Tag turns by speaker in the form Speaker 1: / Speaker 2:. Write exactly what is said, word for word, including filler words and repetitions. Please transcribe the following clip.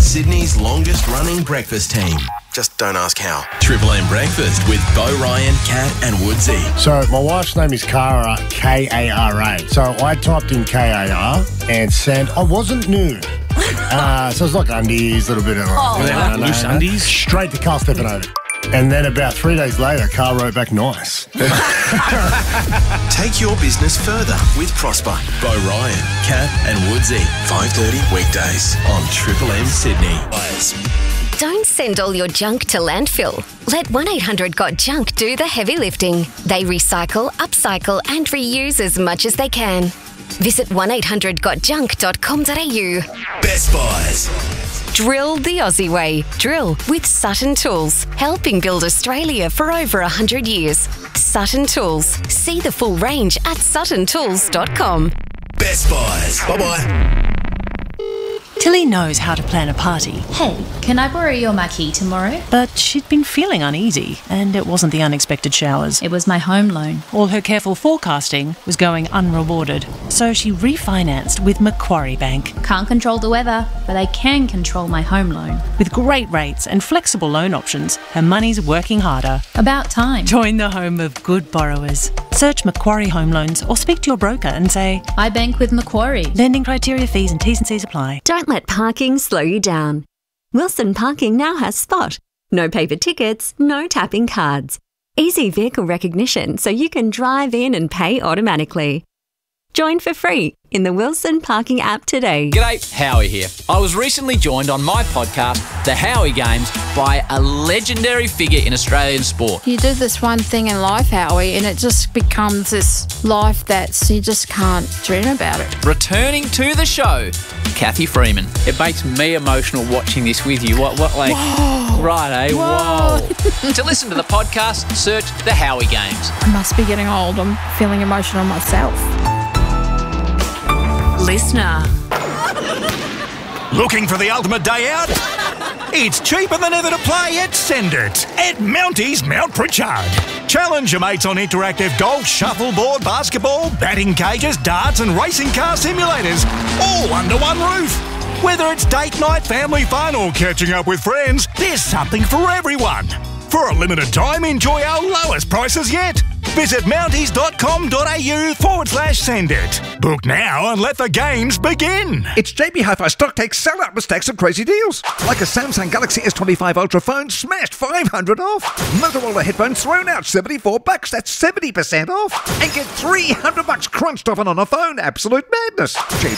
Speaker 1: Sydney's longest-running breakfast team. Just don't ask how. Triple M Breakfast with Bo Ryan, Kat and Woodsy.
Speaker 2: So my wife's name is Cara, K A R A. So I typed in K A R and sent, I wasn't nude. uh, so it's like undies, a little bit of
Speaker 3: Oh.
Speaker 2: like,
Speaker 3: Like
Speaker 4: loose undies?
Speaker 2: Straight to Carl Stefanovic. And then about three days later, Carl wrote back, nice.
Speaker 1: Take your business further with Prosper. Bo Ryan, Kat and Woodsy. five thirty weekdays on Triple M Sydney.
Speaker 5: Don't send all your junk to landfill. Let one eight hundred got junk do the heavy lifting. They recycle, upcycle and reuse as much as they can. Visit one eight hundred got junk dot com dot a u.
Speaker 1: Best Buys.
Speaker 5: Drill the Aussie way. Drill with Sutton Tools, helping build Australia for over one hundred years. Sutton Tools. See the full range at sutton tools dot com.
Speaker 1: Best Buys. Bye-bye.
Speaker 6: Tilly knows how to plan a party,
Speaker 3: Hey, can I borrow your marquee tomorrow?
Speaker 6: but she'd been feeling uneasy, and it wasn't the unexpected showers.
Speaker 3: It was my home loan.
Speaker 6: All her careful forecasting was going unrewarded, so she refinanced with Macquarie Bank.
Speaker 3: Can't control the weather, but I can control my home loan.
Speaker 6: With great rates and flexible loan options, her money's working harder.
Speaker 3: About time.
Speaker 6: Join the home of good borrowers. Search Macquarie Home Loans or speak to your broker and say,
Speaker 3: I bank with Macquarie.
Speaker 6: lending criteria, fees and T's and C's apply.
Speaker 5: Don't let parking slow you down. Wilson Parking now has Spot. No paper tickets, no tapping cards. Easy vehicle recognition so you can drive in and pay automatically. Join for free in the Wilson Parking app today.
Speaker 7: G'day, Howie here. I was recently joined on my podcast, The Howie Games, by a legendary figure in Australian sport.
Speaker 8: You do this one thing in life, Howie, and it just becomes this life that you just can't dream about it.
Speaker 7: Returning to the show, Kathy Freeman. It makes me emotional watching this with you. What, what, like, whoa. Right, eh? Whoa. Whoa. To listen to the podcast, search The Howie Games.
Speaker 8: I must be getting old. I'm feeling emotional myself.
Speaker 5: Listener.
Speaker 9: Looking for the ultimate day out? It's cheaper than ever to play at Send It at Mounties Mount Pritchard. Challenge your mates on interactive golf, shuffleboard, basketball, batting cages, darts and racing car simulators, all under one roof. Whether it's date night, family fun or catching up with friends, there's something for everyone. For a limited time, enjoy our lowest prices yet. Visit mounties.com.au forward slash send it. Book now and let the games begin.
Speaker 10: It's J B Hi-Fi Stock Take sell out with stacks of crazy deals. Like a Samsung Galaxy S twenty-five Ultra phone smashed five hundred off. Motorola headphones thrown out seventy-four bucks. That's seventy percent off. And get three hundred bucks crunched off and on a phone. Absolute madness. J